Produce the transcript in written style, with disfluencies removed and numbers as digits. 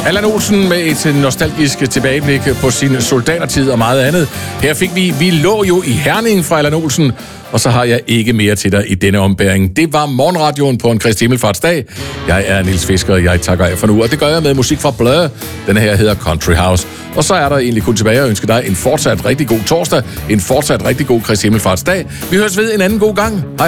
Allan Olsen med et nostalgisk tilbageblik på sin soldatertid og meget andet. Her fik vi lå jo i Herning fra Allan Olsen, og så har jeg ikke mere til dig i denne ombæring. Det var morgenradioen på en Kristi Himmelfartsdag. Jeg er Niels Fisker, og jeg takker af for nu, og det gør jeg med musik fra Blur. Denne her hedder Country House. Og så er der egentlig kun tilbage at ønske dig en fortsat rigtig god torsdag, en fortsat rigtig god Kristi Himmelfartsdag. Vi høres ved en anden god gang. Hej.